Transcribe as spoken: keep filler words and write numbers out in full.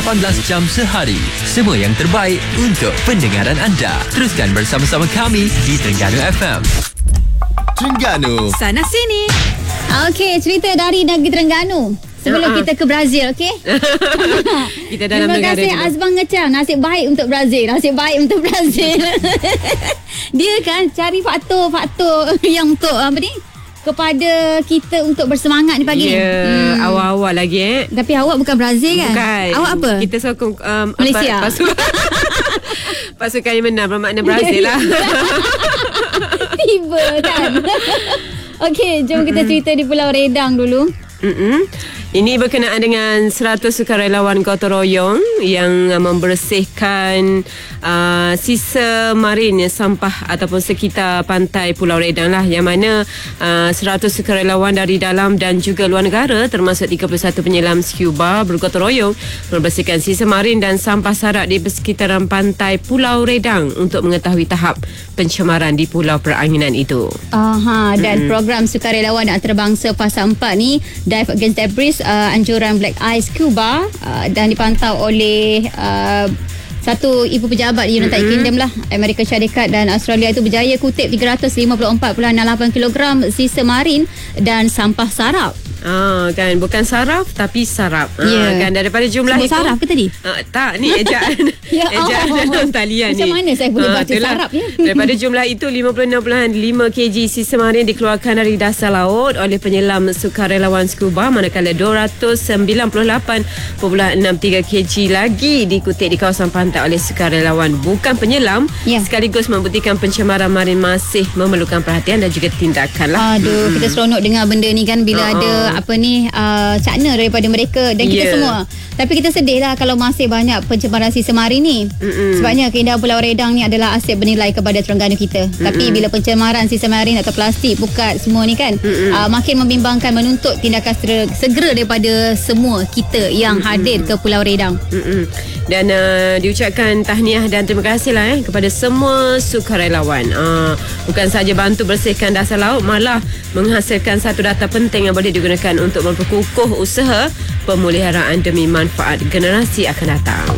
lapan belas jam sehari. Semua yang terbaik untuk pendengaran anda. Teruskan bersama-sama kami di Terengganu F M. Terengganu Sana sini. Okey, cerita dari negeri Terengganu. Sebelum uh-huh. kita ke Brazil, okey? Kita dalam Terima negara kasih dulu. Azbang Ngecam. Nasib baik untuk Brazil. Nasib baik untuk Brazil. Dia kan cari faktor-faktor yang untuk apa ni? Kepada kita untuk bersemangat ni pagi Ya, ni. hmm. awal-awal lagi eh. Tapi awak bukan Brazil kan? Bukan. Awak apa? Kita sokong um, Malaysia. Apa, pasu- pasukan yang menang bermakna Brazil lah. Tiba kan. Okey, jom kita cerita di Pulau Redang dulu. Mm-mm. Ini berkenaan dengan seratus sukarelawan gotong royong yang uh, membersihkan uh, sisa marin sampah ataupun sekitar pantai Pulau Redang lah, yang mana uh, seratus sukarelawan dari dalam dan juga luar negara termasuk tiga puluh satu penyelam scuba bergotong royong membersihkan sisa marin dan sampah sarak di persekitaran pantai Pulau Redang untuk mengetahui tahap pencemaran di pulau peranginan itu. Aha, dan Mm-mm. program sukarelawan antarabangsa fasa empat ni, Dive Against Debris, uh, anjuran Black Ice Scuba, uh, dan dipantau oleh uh, satu ibu pejabat di United mm-hmm. Kingdom lah, Amerika Syarikat dan Australia itu berjaya kutip tiga ratus lima puluh empat perpuluhan lapan kilogram sisa marin dan sampah sarap. Ah, kan bukan saraf tapi sarap. Yeah. Ah, kan daripada jumlah Sebut itu. saraf ke tadi? Ah, tak, ni ejaan. Ya ejaan Allah. dalam talian ni. Macam mana saya boleh Ah, baca itulah. sarap ya? Daripada jumlah itu lima puluh enam perpuluhan lima kilogram sisa marin dikeluarkan dari dasar laut oleh penyelam sukarelawan scuba, manakala dua ratus sembilan puluh lapan perpuluhan enam tiga kilogram lagi dikutip di kawasan pantai oleh sukarelawan bukan penyelam, Ya. sekaligus membuktikan pencemaran marin masih memerlukan perhatian dan juga tindakan lah. Aduh, kita seronok dengar benda ni kan bila Uh-uh. ada apa ni uh, cakna daripada mereka dan kita Yeah. semua. Tapi kita sedih lah kalau masih banyak pencemaran sisa marin ni. Mm-mm. Sebabnya keindahan Pulau Redang ni adalah aset bernilai kepada Terengganu kita. Mm-mm. Tapi bila pencemaran sisa marin atau plastik, pukat semua ni kan uh, makin membimbangkan, menuntut tindakan segera, segera daripada semua kita yang Mm-mm. hadir ke Pulau Redang. Mm-mm. Dan uh, diucapkan tahniah dan terima kasih lah eh, kepada semua sukarelawan. Uh, bukan sahaja bantu bersihkan dasar laut, malah menghasilkan satu data penting yang boleh digunakan untuk memperkukuh usaha pemeliharaan demi manfaat generasi akan datang.